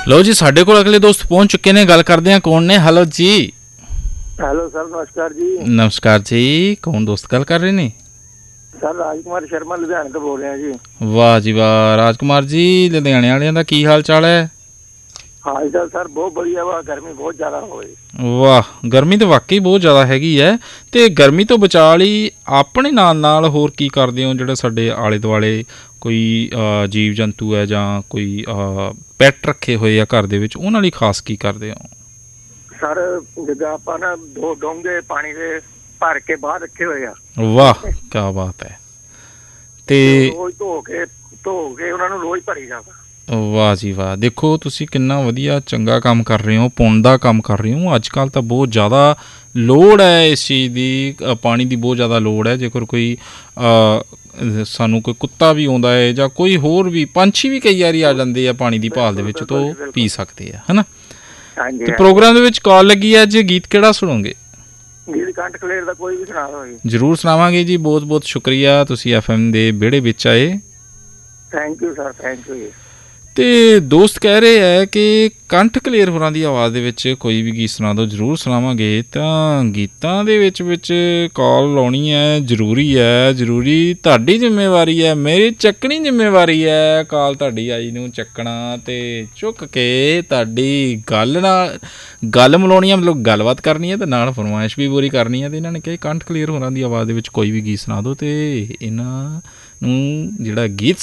ਲਓ ਜੀ, ਸਾਡੇ ਕੋਲ ਅਗਲੇ ਦੋਸਤ ਪਹੁੰਚ ਚੁੱਕੇ ਨੇ। ਗੱਲ ਕਰਦੇ ਹਾਂ ਕੌਣ ਨੇ। ਹੈਲੋ ਜੀ। ਹੈਲੋ ਸਰ, ਨਮਸਕਾਰ ਜੀ। ਨਮਸਕਾਰ ਜੀ, ਕੌਣ ਦੋਸਤ ਗੱਲ ਕਰ ਰਹੇ ਨੇ? ਸਰ ਰਾਜਕੁਮਾਰ ਸ਼ਰਮਾ ਲੁਧਿਆਣੇ ਤੋਂ ਬੋਲ ਰਿਹਾ ਜੀ। ਵਾਹ ਜੀ ਵਾਹ, ਰਾਜਕੁਮਾਰ ਜੀ, ਲੁਧਿਆਣੇ ਵਾਲਿਆਂ ਦਾ ਕੀ ਹਾਲ ਚਾਲ ਹੈ? ਹਾਲ ਚਾਲ ਸਰ ਬਹੁਤ ਵਧੀਆ ਵਾ, ਗਰਮੀ ਬਹੁਤ ਜ਼ਿਆਦਾ ਹੋਈ। ਵਾਹ, ਗਰਮੀ ਤਾਂ ਵਾਕਈ ਬਹੁਤ ਜ਼ਿਆਦਾ ਹੈਗੀ ਹੈ। ਅਤੇ ਗਰਮੀ ਤੋਂ ਬਚਾਅ ਲਈ ਆਪਣੇ ਨਾਲ ਹੋਰ ਕੀ ਕਰਦੇ ਹੋ? ਜਿਹੜੇ ਸਾਡੇ ਆਲੇ ਦੁਆਲੇ ਕੋਈ ਜੀਵ ਜੰਤੂ ਹੈ ਜਾਂ ਕੋਈ ਪੈਟ ਰੱਖੇ ਹੋਏ ਆ ਘਰ ਦੇ ਵਿੱਚ, ਉਹਨਾਂ ਲਈ ਖਾਸ ਕੀ ਕਰਦੇ ਹੋ? ਸਰ ਜਿੱਦਾਂ ਆਪਾਂ ਨਾ 2 ਡੋਂਗੇ ਪਾਣੀ ਦੇ ਭਰ ਕੇ ਬਾਹਰ ਰੱਖੇ ਹੋਏ ਆ। ਵਾਹ, ਕਿਆ ਬਾਤ ਹੈ। ਤੇ ਰੋਜ਼ ਧੋ ਕੇ ਉਹਨਾਂ ਨੂੰ ਰੋਜ਼ ਭਰੀ ਜਾਂਦਾ। ਵਾਹ ਜੀ ਵਾਹ, ਦੇਖੋ ਤੁਸੀਂ ਕਿੰਨਾ ਵਧੀਆ ਚੰਗਾ ਕੰਮ ਕਰ ਰਹੇ ਹੋ, ਪੁੰਨ ਦਾ ਕੰਮ ਕਰ ਰਹੇ ਹੋ। ਅੱਜ ਕੱਲ੍ਹ ਤਾਂ ਬਹੁਤ ਜ਼ਿਆਦਾ ਲੋੜ ਹੈ ਇਸ ਚੀਜ਼ ਦੀ, ਪਾਣੀ ਦੀ ਬਹੁਤ ਜ਼ਿਆਦਾ ਲੋੜ ਹੈ। ਜੇਕਰ ਕੋਈ ਸਾਨੂੰ ਕੋਈ ਕੁੱਤਾ ਵੀ ਆਉਂਦਾ ਹੈ ਜਾਂ ਕੋਈ ਹੋਰ ਵੀ ਪੰਛੀ ਵੀ ਕਈ ਵਾਰੀ ਆ ਜਾਂਦੇ ਆ ਪਾਣੀ ਦੀ ਭਾਲ ਦੇ ਵਿੱਚ, ਤਾਂ ਉਹ ਪੀ ਸਕਦੇ ਆ, ਹੈ ਨਾ। ਤੇ ਪ੍ਰੋਗਰਾਮ ਦੇ ਵਿੱਚ ਕਾਲ ਲੱਗੀ ਹੈ ਅੱਜ, ਗੀਤ ਕਿਹੜਾ ਸੁਣੋਗੇ? ਗੀਤ ਕੰਠ ਕਲੇਰ ਦਾ ਕੋਈ ਵੀ ਸੁਣਾ ਦਿਓ ਜੀ। ਜ਼ਰੂਰ ਸੁਣਾਵਾਂਗੇ ਜੀ, ਬਹੁਤ ਬਹੁਤ ਸ਼ੁਕਰੀਆ, ਤੁਸੀਂ FM ਦੇ ਵਿਹੜੇ ਵਿੱਚ ਆਏ। Thank you sir, thank you ਜੀ। ਅਤੇ ਦੋਸਤ ਕਹਿ ਰਹੇ ਹੈ ਕਿ ਕੰਠ ਕਲੇਰ ਹੋਰਾਂ ਦੀ ਆਵਾਜ਼ ਦੇ ਵਿੱਚ ਕੋਈ ਵੀ ਗੀਤ ਸੁਣਾ ਦਿਓ। ਜ਼ਰੂਰ ਸੁਣਾਵਾਂਗੇ। ਤਾਂ ਗੀਤਾਂ ਦੇ ਵਿੱਚ ਕਾਲ ਲਾਉਣੀ ਹੈ, ਜ਼ਰੂਰੀ ਤੁਹਾਡੀ ਜ਼ਿੰਮੇਵਾਰੀ ਹੈ, ਮੇਰੀ ਚੱਕਣੀ ਜ਼ਿੰਮੇਵਾਰੀ ਹੈ। ਕਾਲ ਤੁਹਾਡੀ ਆਈ ਨੂੰ ਚੱਕਣਾ ਅਤੇ ਚੁੱਕ ਕੇ ਤੁਹਾਡੀ ਗੱਲ ਮਿਲਾਉਣੀ ਹੈ, ਮਤਲਬ ਗੱਲਬਾਤ ਕਰਨੀ ਹੈ, ਅਤੇ ਨਾਲ ਫਰਮਾਇਸ਼ ਵੀ ਪੂਰੀ ਕਰਨੀ ਹੈ। ਅਤੇ ਇਹਨਾਂ ਨੇ ਕਿਹਾ ਕੰਠ ਕਲੇਰ ਹੋਰਾਂ ਦੀ ਆਵਾਜ਼ ਦੇ ਵਿੱਚ ਕੋਈ ਵੀ ਗੀਤ ਸੁਣਾ ਦਿਓ। ਅਤੇ ਇਹਨਾਂ ਨੂੰ ਜਿਹੜਾ ਗੀਤ